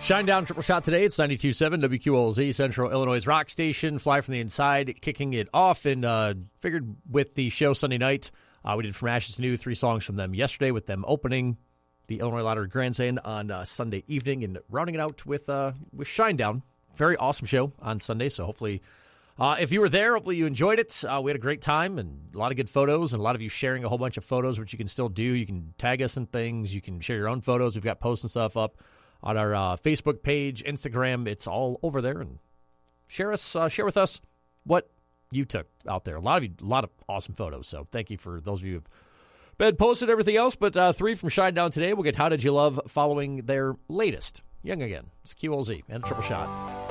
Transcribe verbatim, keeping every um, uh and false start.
Shinedown Triple Shot today. It's ninety-two point seven W Q L Z, Central Illinois' rock station. Fly from the Inside, kicking it off. And uh, figured with the show Sunday night, uh, we did From Ashes to New, three songs from them yesterday, with them opening the Illinois Lottery Grandstand on uh, Sunday evening, and rounding it out with uh, with Shinedown. Very awesome show on Sunday, so hopefully, uh, if you were there, hopefully you enjoyed it. Uh, we had a great time and a lot of good photos, and a lot of you sharing a whole bunch of photos, which you can still do. You can tag us in things. You can share your own photos. We've got posts and stuff up on our uh, Facebook page, Instagram. It's all over there, and share us, uh, share with us what you took out there. A lot of you, a lot of awesome photos. So thank you for those of you who've been posted, everything else. But uh, three from Shinedown today. We'll get How Did You Love following their latest Young Again. It's Q L Z and a Triple Shot.